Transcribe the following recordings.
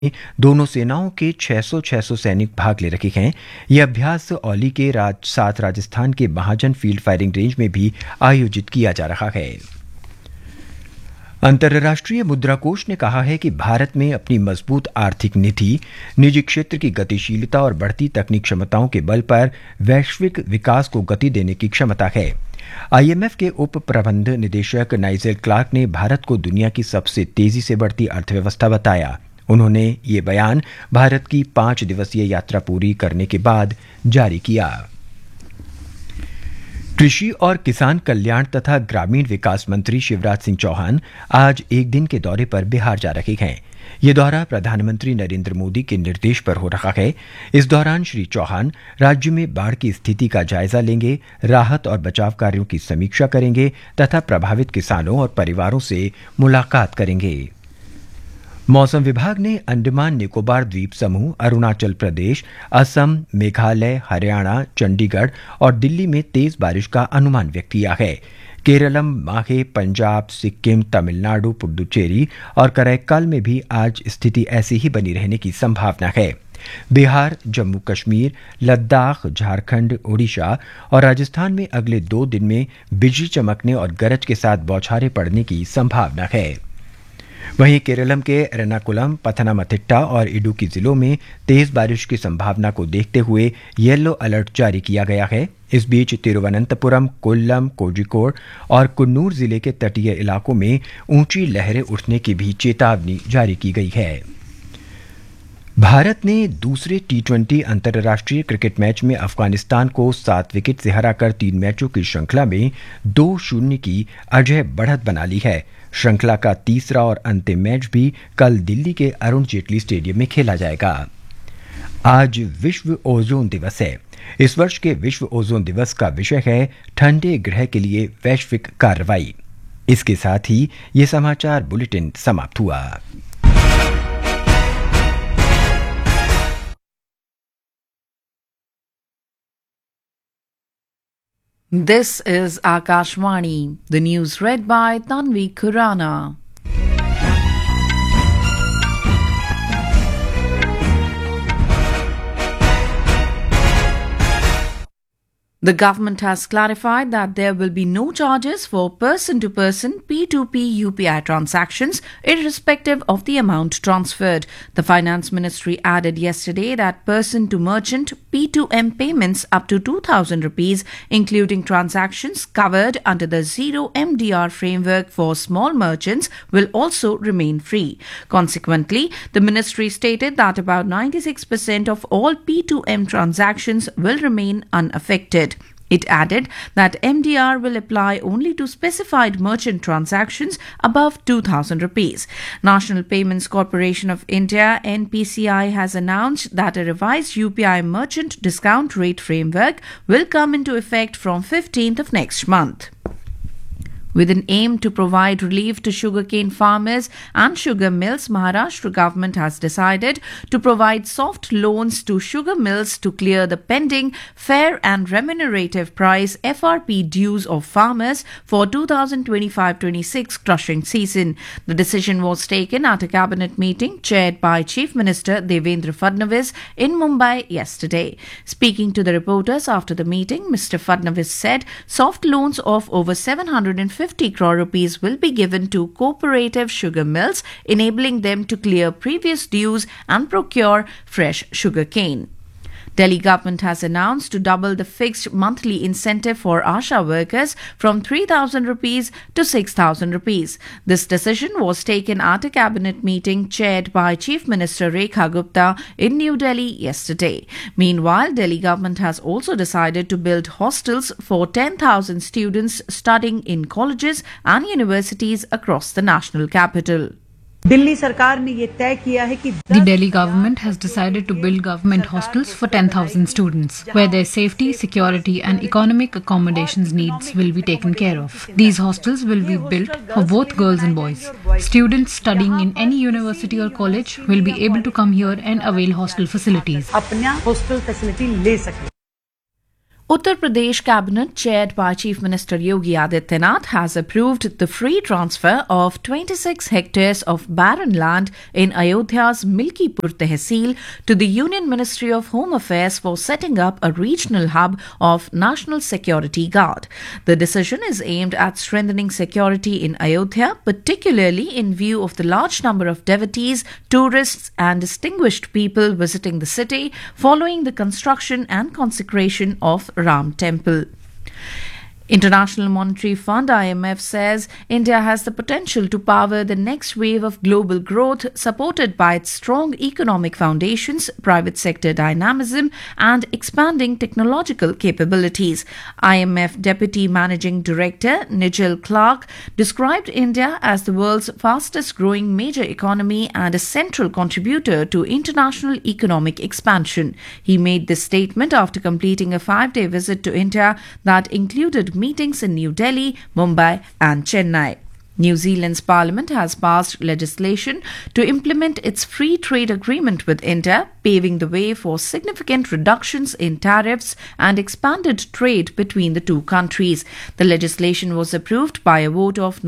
दोनों सेनाओं के 600 सैनिक भाग ले रहे हैं। यह अभ्यास औली के साथ राजस्थान के महाजन फील्ड फायरिंग रेंज में भी आयोजित किया जा रहा है। अंतर्राष्ट्रीय मुद्रा कोष ने कहा है कि भारत में अपनी मजबूत आर्थिक नीति, निजी क्षेत्र की गतिशीलता और बढ़ती तकनीक क्षमताओं के बल पर वैश्विक विकास को गति देने की क्षमता है। आईएमएफ के उप प्रबंध निदेशक नाइजेल क्लार्क ने भारत को दुनिया की सबसे तेजी से बढ़ती अर्थव्यवस्था बताया। उन्होंने ये बयान भारत की 5 दिवसीय यात्रा पूरी करने के बाद जारी किया। कृषि और किसान कल्याण तथा ग्रामीण विकास मंत्री शिवराज सिंह चौहान आज एक दिन के दौरे पर बिहार जा रहे हैं। ये दौरा प्रधानमंत्री नरेंद्र मोदी के निर्देश पर हो रहा है। इस दौरान श्री चौहान राज्य में बाढ़ की स्थिति का जायजा लेंगे, राहत और बचाव कार्यों की समीक्षा करेंगे तथा प्रभावित किसानों और परिवारों से मुलाकात करेंगे। मौसम विभाग ने अंडमान निकोबार द्वीप समूह, अरुणाचल प्रदेश, असम, मेघालय, हरियाणा, चंडीगढ़ और दिल्ली में तेज बारिश का अनुमान व्यक्त किया है। केरलम, माहे, पंजाब, सिक्किम, तमिलनाडु, पुडुचेरी और करैक्काल में भी आज स्थिति ऐसी ही बनी रहने की संभावना है। बिहार, जम्मू कश्मीर, लद्दाख, झारखंड, ओडिशा और राजस्थान में अगले 2 दिन में बिजली चमकने और गरज के साथ बौछारें पड़ने की संभावना है। वहीं केरलम के एर्नाकुलम, पथनमथिट्टा और इडुक्की जिलों में तेज बारिश की संभावना को देखते हुए येलो अलर्ट जारी किया गया है। इस बीच तिरुवनंतपुरम, कोल्लम, कोझिकोड और कुन्नूर जिले के तटीय इलाकों में ऊंची लहरें उठने की भी चेतावनी जारी की गई है। भारत ने दूसरे टी20 अंतर्राष्ट्रीय क्रिकेट मैच में अफगानिस्तान को 7 विकेट से हराकर 3 मैचों की श्रृंखला में 2-0 की अजेय बढ़त बना ली है। श्रृंखला का तीसरा और अंतिम मैच भी कल दिल्ली के अरुण जेटली स्टेडियम में खेला जाएगा। आज विश्व ओजोन दिवस है। इस वर्ष के विश्व ओजोन दिवस का विषय है ठंडे ग्रह के लिए वैश्विक कार्रवाई। इसके साथ ही ये समाचार बुलेटिन समाप्त हुआ। This is Akashvani. The news read by Tanvi Khurana. The government has clarified that there will be no charges for person-to-person P2P UPI transactions, irrespective of the amount transferred. The Finance Ministry added yesterday that person-to-merchant P2M payments up to 2,000 rupees, including transactions covered under the Zero MDR framework for small merchants, will also remain free. Consequently, the ministry stated that about 96% of all P2M transactions will remain unaffected. It added that MDR will apply only to specified merchant transactions above 2,000 rupees. National Payments Corporation of India (NPCI) has announced that a revised UPI merchant discount rate framework will come into effect from 15th of next month. With an aim to provide relief to sugarcane farmers and sugar mills, Maharashtra government has decided to provide soft loans to sugar mills to clear the pending fair and remunerative price FRP dues of farmers for 2025-26 crushing season. The decision was taken at a cabinet meeting chaired by Chief Minister Devendra Fadnavis in Mumbai yesterday. Speaking to the reporters after the meeting, Mr. Fadnavis said soft loans of over 750 crore rupees will be given to cooperative sugar mills, enabling them to clear previous dues and procure fresh sugar cane. Delhi government has announced to double the fixed monthly incentive for ASHA workers from 3,000 rupees to 6,000 rupees. This decision was taken at a cabinet meeting chaired by Chief Minister Rekha Gupta in New Delhi yesterday. Meanwhile, Delhi government has also decided to build hostels for 10,000 students studying in colleges and universities across the national capital. Delhi सरकार ने ये तय किया है कि The Delhi government has decided to build government hostels for 10,000 students, where their safety, security and economic accommodations needs will be taken care of. These hostels will be built for both girls and boys. Students studying in any university or college will be able to come here and avail hostel facilities. अपना hostel facility ले सके. Uttar Pradesh Cabinet, chaired by Chief Minister Yogi Adityanath, has approved the free transfer of 26 hectares of barren land in Ayodhya's Milkipur Tehsil to the Union Ministry of Home Affairs for setting up a regional hub of National Security Guard. The decision is aimed at strengthening security in Ayodhya, particularly in view of the large number of devotees, tourists, and distinguished people visiting the city following the construction and consecration of Ram Temple. International Monetary Fund IMF says India has the potential to power the next wave of global growth, supported by its strong economic foundations, private sector dynamism, and expanding technological capabilities. IMF Deputy Managing Director Nigel Clark described India as the world's fastest growing major economy and a central contributor to international economic expansion. He made this statement after completing a 5-day visit to India that included meetings in New Delhi, Mumbai, and Chennai. New Zealand's parliament has passed legislation to implement its free trade agreement with India, paving the way for significant reductions in tariffs and expanded trade between the two countries. The legislation was approved by a vote of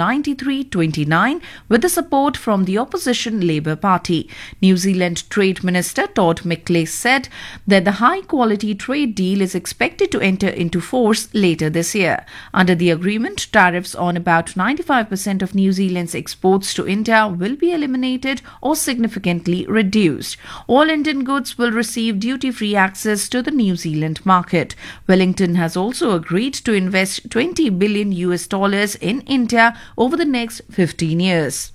93-29 with the support from the opposition Labour Party. New Zealand Trade Minister Todd McClay said that the high-quality trade deal is expected to enter into force later this year. Under the agreement, tariffs on about 95% of New Zealand's exports to India will be eliminated or significantly reduced. All Indian goods will receive duty-free access to the New Zealand market. Wellington has also agreed to invest $20 billion in India over the next 15 years.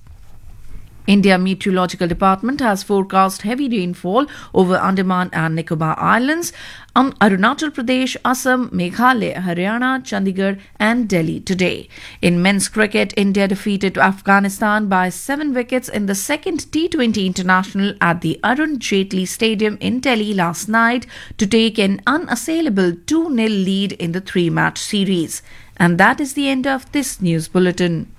India Meteorological Department has forecast heavy rainfall over Andaman and Nicobar Islands, Arunachal Pradesh, Assam, Meghalaya, Haryana, Chandigarh and Delhi today. In men's cricket, India defeated Afghanistan by 7 wickets in the second T20 international at the Arun Jaitley Stadium in Delhi last night to take an unassailable 2-0 lead in the 3-match series. And that is the end of this news bulletin.